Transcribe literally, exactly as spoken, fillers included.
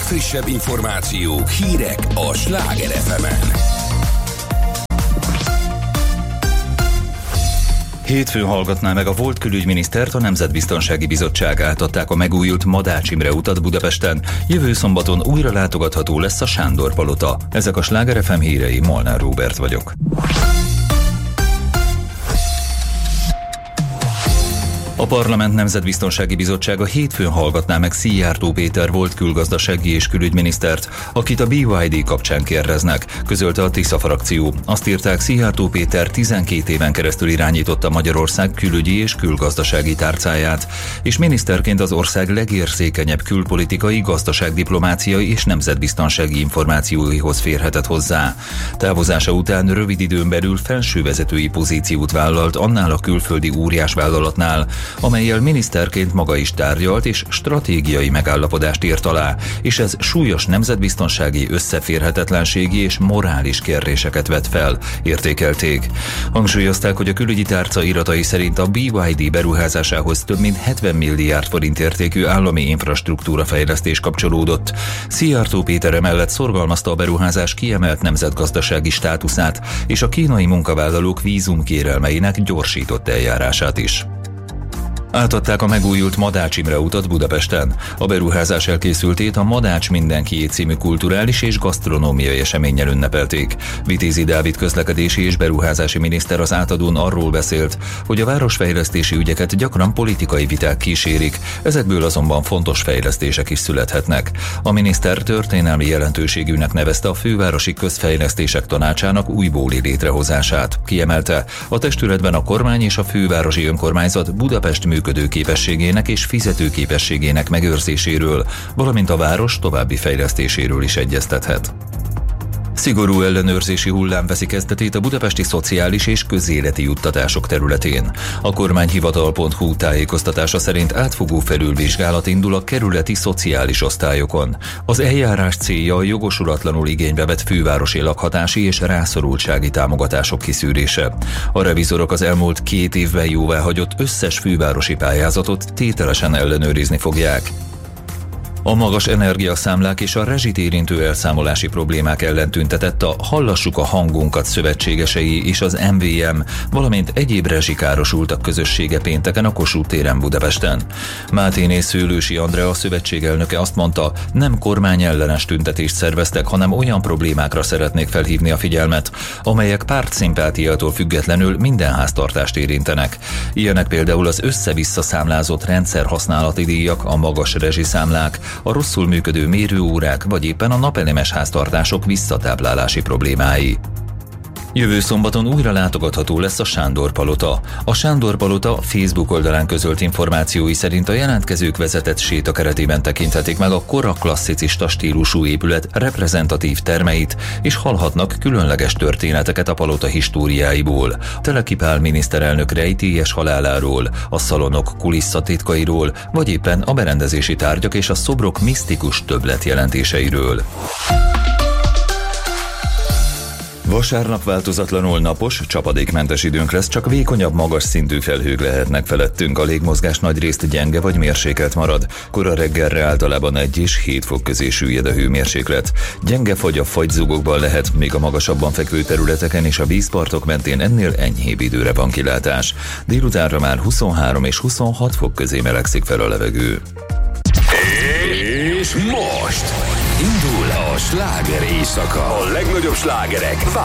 legfrissebb információk, hírek a Sláger ef emen. Hétfőn hallgatná meg a volt külügyminisztert a Nemzetbiztonsági Bizottság. Átadták a megújult Madács Imre utat Budapesten. Jövő szombaton újra látogatható lesz a Sándor Palota. Ezek a Sláger ef em hírei, Molnár Róbert vagyok. A Parlament Nemzetbiztonsági Bizottsága hétfőn hallgatná meg Szijjártó Péter volt külgazdasági és külügyminisztert, akit a bé ipszilon dé kapcsán kérdeznek, közölte a Tisza frakció. Azt írták, Szijjártó Péter tizenkét éven keresztül irányította Magyarország külügyi és külgazdasági tárcáját, és miniszterként az ország legérzékenyebb külpolitikai, gazdaságdiplomáciai és nemzetbiztonsági információihoz férhetett hozzá. Távozása után rövid időn belül felsővezetői pozíciót vállalt annál a külföldi óriásvállalatnál, amellyel miniszterként maga is tárgyalt és stratégiai megállapodást írt alá, és ez súlyos nemzetbiztonsági, összeférhetetlenségi és morális kérdéseket vet fel, értékelték. Hangsúlyozták, hogy a külügyi tárca iratai szerint a bé ipszilon dé beruházásához több mint hetven milliárd forint értékű állami infrastruktúra fejlesztés kapcsolódott. Szijjártó Péter emellett szorgalmazta a beruházás kiemelt nemzetgazdasági státuszát és a kínai munkavállalók vízumkérelmeinek gyorsított eljárását is. Átadták a megújult Madács Imre utat Budapesten. A beruházás elkészültét a Madács Mindenkié című kulturális és gasztronómiai eseménnyel ünnepelték. Vitézi Dávid közlekedési és beruházási miniszter az átadón arról beszélt, hogy a városfejlesztési ügyeket gyakran politikai viták kísérik, ezekből azonban fontos fejlesztések is születhetnek. A miniszter történelmi jelentőségűnek nevezte a fővárosi közfejlesztések tanácsának újbóli létrehozását. Kiemelte, a testületben a kormány és a fővárosi önkormányzat Budapest működőképességének és fizetőképességének megőrzéséről, valamint a város további fejlesztéséről is egyeztethet. Szigorú ellenőrzési hullám veszi kezdetét a budapesti szociális és közéleti juttatások területén. A kormányhivatal pont hu tájékoztatása szerint átfogó felülvizsgálat indul a kerületi szociális osztályokon. Az eljárás célja a jogosulatlanul igénybe vett fővárosi lakhatási és rászorultsági támogatások kiszűrése. A revizorok az elmúlt két évben jóváhagyott összes fővárosi pályázatot tételesen ellenőrizni fogják. A magas energiaszámlák és a rezsit érintő elszámolási problémák ellen tüntetett a Hallassuk a hangunkat szövetségesei és az em vé em, valamint egyéb rezsikárosultak közössége pénteken a Kossuth téren Budapesten. Máténé Szőlősi Andrea, a szövetség elnöke azt mondta, nem kormányellenes tüntetést szerveztek, hanem olyan problémákra szeretnék felhívni a figyelmet, amelyek pártszimpátiától függetlenül minden háztartást érintenek. Ilyenek például az össze-vissza számlázott rendszerhasználati díjak, a magas rezsiszámlák, a rosszul működő mérőórák, vagy éppen a napelemes háztartások visszatáplálási problémái. Jövő szombaton újra látogatható lesz a Sándor Palota. A Sándor Palota Facebook oldalán közölt információi szerint a jelentkezők vezetett séta keretében tekinthetik meg a kora klasszicista stílusú épület reprezentatív termeit, és hallhatnak különleges történeteket a palota históriáiból. Teleki Pál miniszterelnök rejtélyes haláláról, a szalonok kulisszatitkairól, vagy éppen a berendezési tárgyak és a szobrok misztikus többletjelentéseiről. Vasárnap változatlanul napos, csapadékmentes időnk lesz, csak vékonyabb, magas szintű felhők lehetnek felettünk, a légmozgás nagyrészt gyenge vagy mérsékelt marad. Kora reggelre általában egy és hét fok közé süllyed a hőmérséklet. Gyenge fagy a fagyzugokban lehet, még a magasabban fekvő területeken és a vízpartok mentén ennél enyhébb időre van kilátás. Délutánra már huszonhárom és huszonhat fok közé melegszik fel a levegő. És most indul a sláger éjszaka. A legnagyobb slágerek